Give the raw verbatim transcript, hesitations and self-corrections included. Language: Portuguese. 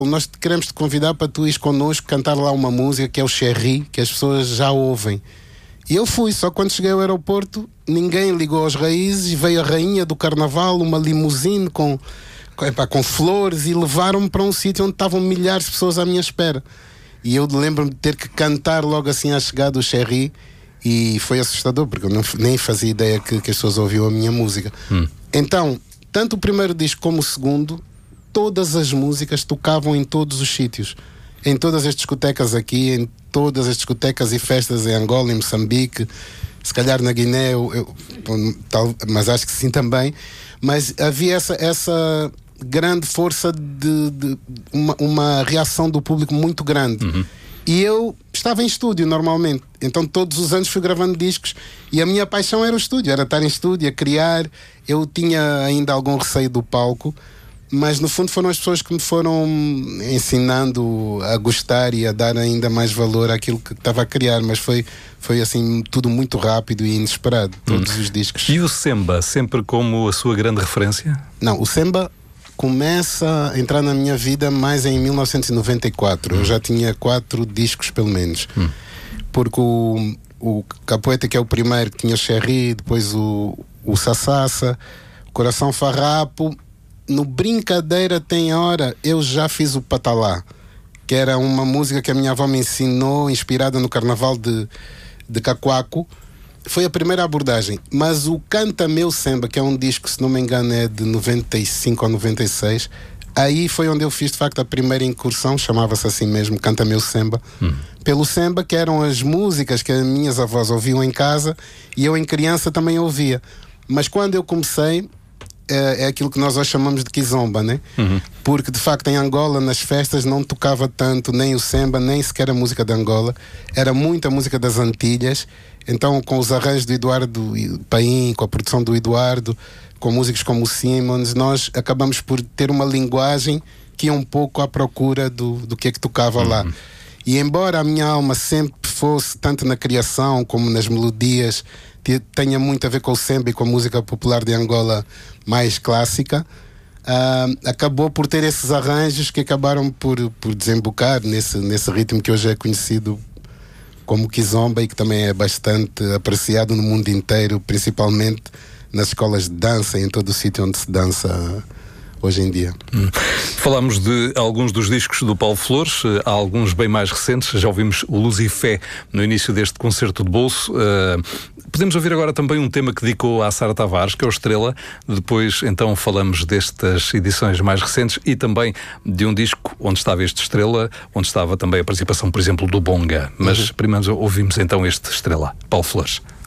nós queremos te convidar para tu ires connosco cantar lá uma música que é o Cherry, que as pessoas já ouvem. E eu fui, só quando cheguei ao aeroporto, ninguém ligou às raízes, veio a rainha do carnaval, uma limusine com, com, epá, com flores, e levaram-me para um sítio onde estavam milhares de pessoas à minha espera. E eu lembro-me de ter que cantar logo assim à chegada do Cherry, e foi assustador, porque eu não, nem fazia ideia que, que as pessoas ouviam a minha música. Hum. Então, tanto o primeiro disco como o segundo, todas as músicas tocavam em todos os sítios. Em todas as discotecas aqui, em todas as discotecas e festas em Angola, em Moçambique, se calhar na Guiné, eu, eu, tal, mas acho que sim também. Mas havia essa, essa grande força de, de uma, uma reação do público muito grande. Uhum. E eu estava em estúdio normalmente, então todos os anos fui gravando discos, e a minha paixão era o estúdio, era estar em estúdio, a criar. Eu tinha ainda algum receio do palco, mas no fundo foram as pessoas que me foram ensinando a gostar e a dar ainda mais valor àquilo que estava a criar. Mas foi, foi assim tudo muito rápido e inesperado, todos hum. os discos. E o Semba, sempre como a sua grande referência? Não, o Semba começa a entrar na minha vida mais em mil novecentos e noventa e quatro. Hum. Eu já tinha quatro discos pelo menos. Hum. Porque o, o Capoeira, que é o primeiro, que tinha o Cherry, depois o, o Sassassa, o Coração Farrapo. No Brincadeira Tem Hora, eu já fiz o Patalá, que era uma música que a minha avó me ensinou, inspirada no carnaval de, de Cacoaco. Foi a primeira abordagem. Mas o Canta Meu Semba, que é um disco, se não me engano, é de noventa e cinco ou noventa e seis, aí foi onde eu fiz de facto a primeira incursão, chamava-se assim mesmo, Canta Meu Semba, hum. pelo Semba, que eram as músicas que as minhas avós ouviam em casa e eu em criança também ouvia. Mas quando eu comecei, é, é aquilo que nós hoje chamamos de kizomba, né? Uhum. Porque de facto em Angola, nas festas, não tocava tanto nem o Semba, nem sequer a música de Angola. Era muita música das Antilhas. Então, com os arranjos do Eduardo Paim, com a produção do Eduardo, com músicos como o Simons, nós acabamos por ter uma linguagem que ia um pouco à procura do, do que é que tocava uhum. lá. E embora a minha alma sempre fosse, tanto na criação como nas melodias, tenha muito a ver com o Semba e com a música popular de Angola mais clássica, uh, acabou por ter esses arranjos que acabaram por, por desembocar nesse, nesse ritmo que hoje é conhecido como kizomba e que também é bastante apreciado no mundo inteiro, principalmente nas escolas de dança e em todo o sítio onde se dança hoje em dia. Hum. Falámos de alguns dos discos do Paulo Flores, há alguns bem mais recentes. Já ouvimos o Luz e Fé no início deste concerto de bolso. Uh, podemos ouvir agora também um tema que dedicou à Sara Tavares, que é o Estrela. Depois então falamos destas edições mais recentes e também de um disco onde estava este Estrela, onde estava também a participação, por exemplo, do Bonga. Mas uhum. primeiro ouvimos então este Estrela, Paulo Flores.